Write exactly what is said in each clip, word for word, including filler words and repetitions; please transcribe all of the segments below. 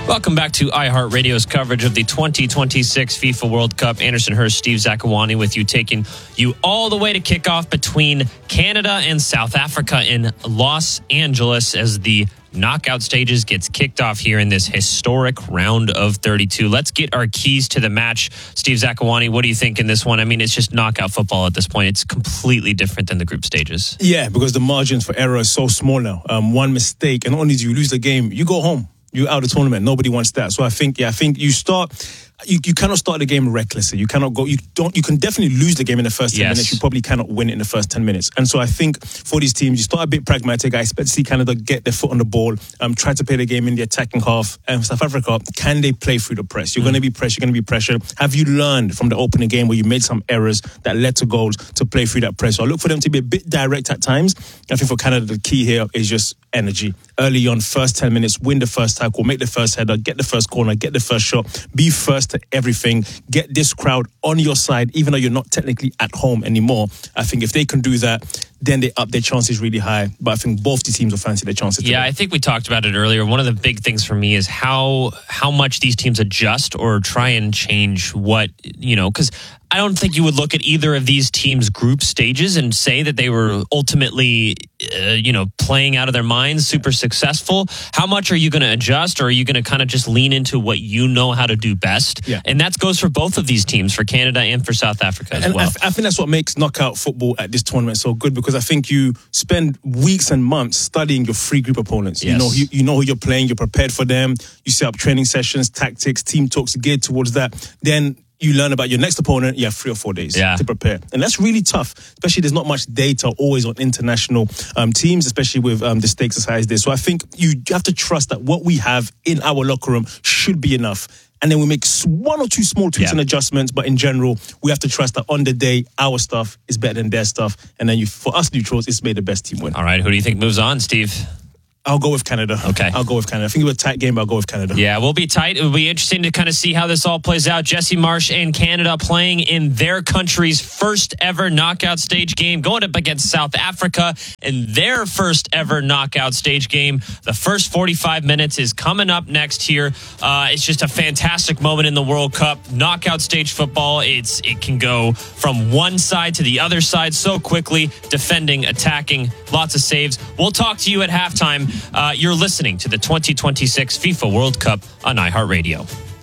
Welcome back to iHeartRadio's coverage of the twenty twenty-six FIFA World Cup. Anderson Hurst, Steve Zakawani with you, taking you all the way to kickoff between Canada and South Africa in Los Angeles as the knockout stages gets kicked off here in this historic round of thirty-two. Let's get our keys to the match. Steve Zakawani, what do you think in this one? I mean, it's just knockout football at this point. It's completely different than the group stages. Yeah, because the margins for error is so small now. Um, one mistake, and not only do you lose the game, you go home. You're out of the tournament. Nobody wants that. So I think, yeah, I think you start... You, you cannot start the game recklessly. You cannot go. You don't. You can definitely lose the game in the first ten yes. minutes. You probably cannot win it in the first ten minutes. And so I think for these teams, you start a bit pragmatic. I expect to see Canada get their foot on the ball, um, try to play the game in the attacking half. And South Africa, can they play through the press? You're mm. going to be pressed. You're going to be pressured. Have you learned from the opening game where you made some errors that led to goals to play through that press? So I look for them to be a bit direct at times. I think for Canada, the key here is just energy. Early on, first ten minutes, win the first tackle, make the first header, get the first corner, get the first shot, be first to everything. Get this crowd on your side, even though you're not technically at home anymore. I think if they can do that, then they up their chances really high. But I think both the teams will fancy their chances. Yeah, today. I think we talked about it earlier. One of the big things for me is how how much these teams adjust or try and change what, you know, because I don't think you would look at either of these teams' group stages and say that they were ultimately, uh, you know, playing out of their minds, super successful. How much are you going to adjust, or are you going to kind of just lean into what you know how to do best? Yeah. And that goes for both of these teams, for Canada and for South Africa as and well. I, th- I think that's what makes knockout football at this tournament so good, because I think you spend weeks and months studying your three group opponents. Yes. You know, you, you know who you're playing, you're prepared for them. You set up training sessions, tactics, team talks geared towards that. Then you learn about your next opponent, you have three or four days yeah. to prepare. And that's really tough, especially there's not much data always on international um, teams, especially with um, the stakes as high as this. So I think you have to trust that what we have in our locker room should be enough. And then we make one or two small tweaks yeah. and adjustments. But in general, we have to trust that on the day, our stuff is better than their stuff. And then you, for us neutrals, it's made the best team win. All right, who do you think moves on, Steve? I'll go with Canada. Okay. I'll go with Canada. I think it was a tight game, but I'll go with Canada. Yeah, we'll be tight. It will be interesting to kind of see how this all plays out. Jesse Marsch and Canada playing in their country's first ever knockout stage game, going up against South Africa in their first ever knockout stage game. The first forty-five minutes is coming up next here. Uh, it's just a fantastic moment in the World Cup. Knockout stage football, it's it can go from one side to the other side so quickly, defending, attacking, lots of saves. We'll talk to you at halftime. Uh, you're listening to the twenty twenty-six FIFA World Cup on iHeartRadio.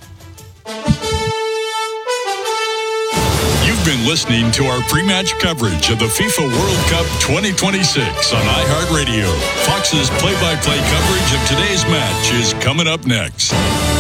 You've been listening to our pre-match coverage of the FIFA World Cup twenty twenty-six on iHeartRadio. Fox's play-by-play coverage of today's match is coming up next.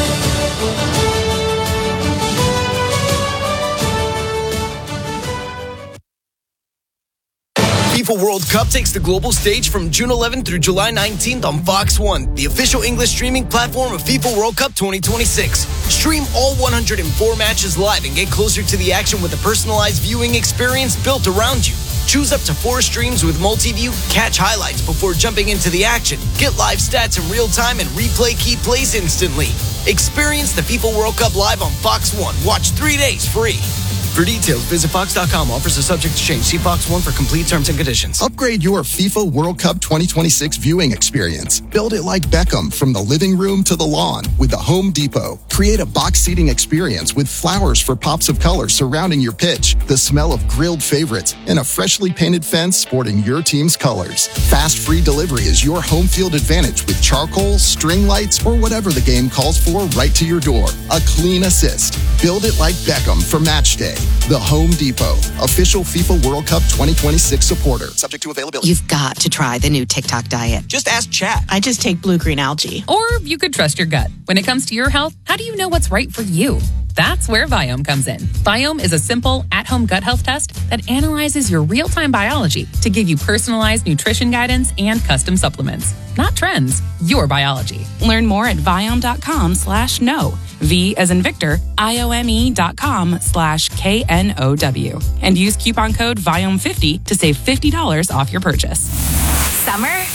FIFA World Cup takes the global stage from June eleventh through July nineteenth on Fox one, the official English streaming platform of FIFA World Cup twenty twenty-six. Stream all one hundred four matches live and get closer to the action with a personalized viewing experience built around you. Choose up to four streams with multi-view, catch highlights before jumping into the action, get live stats in real time, and replay key plays instantly. Experience the FIFA World Cup live on Fox one. Watch three days free. For details, visit fox dot com. Offers are subject to change. See Fox one for complete terms and conditions. Upgrade your FIFA World Cup twenty twenty-six viewing experience. Build it like Beckham from the living room to the lawn with the Home Depot. Create a box seating experience with flowers for pops of color surrounding your pitch, the smell of grilled favorites, and a freshly painted fence sporting your team's colors. Fast free delivery is your home field advantage with charcoal, string lights, or whatever the game calls for right to your door. A clean assist. Build it like Beckham for match day. The Home Depot, official FIFA World Cup twenty twenty-six supporter. Subject to availability. You've got to try the new TikTok diet. Just ask chat. I just take blue-green algae. Or you could trust your gut. When it comes to your health, how do you know what's right for you? That's where Viome comes in. Viome is a simple, at-home gut health test that analyzes your real-time biology to give you personalized nutrition guidance and custom supplements. Not trends, your biology. Learn more at Viome.com slash no. V as in Victor, I-O-M-E dot com slash K N O W. And use coupon code Viome fifty to save fifty dollars off your purchase. Summer